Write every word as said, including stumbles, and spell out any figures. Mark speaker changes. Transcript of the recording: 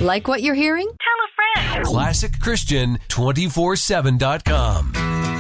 Speaker 1: Like what you're hearing?
Speaker 2: Tell a friend.
Speaker 3: classic christian two four seven dot com.